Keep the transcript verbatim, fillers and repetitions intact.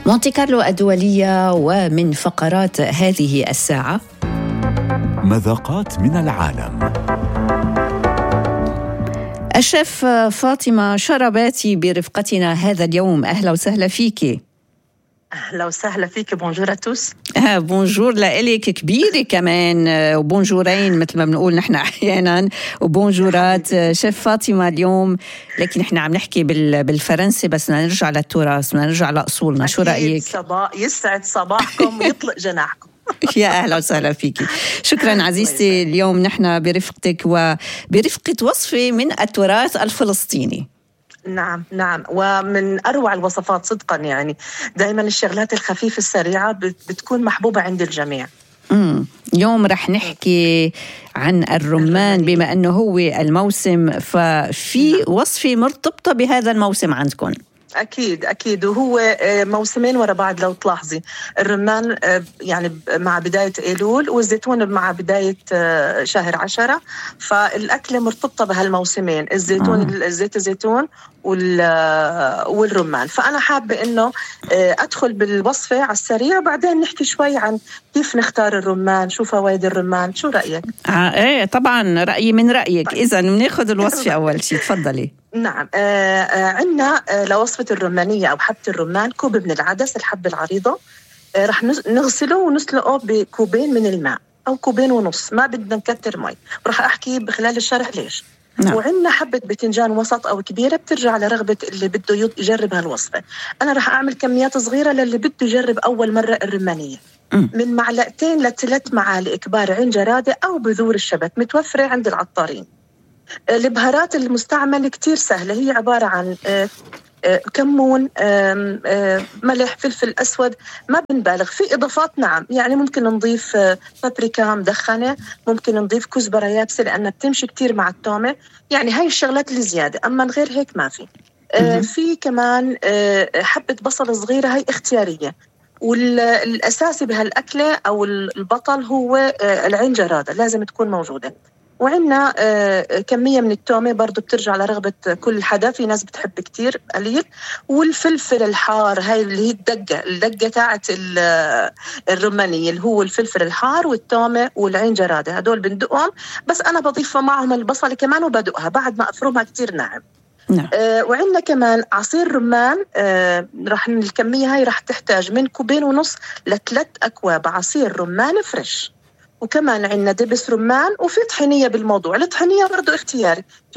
مونتي كارلو الدولية، ومن فقرات هذه الساعة مذاقات من العالم. الشيف فاطمة شرباتي برفقتنا هذا اليوم. أهلا وسهلا فيكي. أهلا وسهلا فيك. بونجور أتوس. آه بونجور لإلك كبيرة كمان، وبونجورين مثل ما بنقول نحن أحيانا، وبونجورات شيف فاطمة اليوم. لكن نحن عم نحكي بالفرنسي، بس بدنا نرجع للتراث، بدنا نرجع لأصولنا. شو رأيك؟ صباح يسعد صباحكم ويطلق جناحكم. يا أهلا وسهلا فيكي. شكرا عزيزتي. اليوم نحن برفقتك وبرفقة وصفة من التراث الفلسطيني. نعم نعم، ومن أروع الوصفات صدقا. يعني دائما الشغلات الخفيفة السريعة بتكون محبوبة عند الجميع. امم اليوم رح نحكي عن الرمان، بما أنه هو الموسم، ففي وصفة مرتبطة بهذا الموسم عندكم. أكيد أكيد، وهو موسمين ورا بعض. لو تلاحظي الرمان يعني مع بداية أيلول، والزيتون مع بداية شهر عشرة، فالأكلة مرتبطة بهالموسمين، الزيتون آه. زيت الزيتون والرمان. فأنا حابة إنه أدخل بالوصفة على السريع، وبعدين نحكي شوي عن كيف نختار الرمان، شو فوائد الرمان. شو رأيك؟ آه إيه طبعا، رأيي من رأيك. طيب. إذا بناخذ الوصفة أول شيء، تفضلي. نعم. آه آه عندنا آه لوصفة الرمانية أو حبة الرمان، كوب من العدس، الحبة العريضة. آه رح نغسله ونسلقه بكوبين من الماء أو كوبين ونص، ما بدنا نكتر مي. ورح أحكي بخلال الشرح ليش. نعم. وعندنا حبة بتنجان وسط أو كبيرة، بترجع لرغبة اللي بده يجرب هالوصفة. أنا رح أعمل كميات صغيرة للي بده يجرب أول مرة الرمانية. م. من معلقتين لثلاث معالق كبار عين جرادة أو بذور الشبت، متوفرة عند العطارين. البهارات المستعملة كتير سهلة، هي عبارة عن كمون، ملح، فلفل أسود. ما بنبالغ في إضافات. نعم، يعني ممكن نضيف بابريكا مدخنة، ممكن نضيف كزبرة يابسة لأنها بتمشي كتير مع التومة. يعني هاي الشغلات اللي زيادة، أما غير هيك ما في. في كمان حبة بصل صغيرة، هاي اختيارية. والأساسي بهالأكلة أو البطل هو العين جرادة، لازم تكون موجودة. وعندنا آه كمية من التومة، برضو بترجع لرغبة كل حدا، في ناس بتحب كتير قليل. والفلفل الحار، هاي اللي هي الدقة الدقة تاعت الرمانية، اللي هو الفلفل الحار والتومة والعين جرادة، هدول بندقهم. بس أنا بضيف معهم البصل كمان وبدقها بعد ما أفرمها كتير ناعم. نعم. آه وعندنا كمان عصير رمان. آه رح الكمية هاي رح تحتاج من كوبين ونص لثلاث أكواب عصير رمان فريش. وكمان عندنا دبس رمان، وفي طحينية بالموضوع. الطحينية برضو اختياري.